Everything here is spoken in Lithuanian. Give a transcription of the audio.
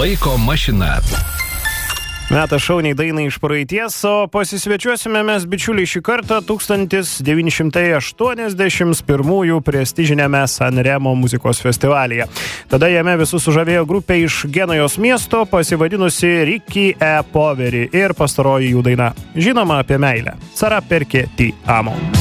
Laiko mašina. Metas šauniai dainai iš praeities, o pasisvečiuosime mes, bičiuliai, šį kartą 1981 prestižinėme San Remo muzikos festivalyje. Tada jame visus sužavėjo grupė iš Genujos miesto, pasivadinusi Ricky e Poveri ir pastaroji jų daina. Žinoma apie meilę. Sarà perché ti amo.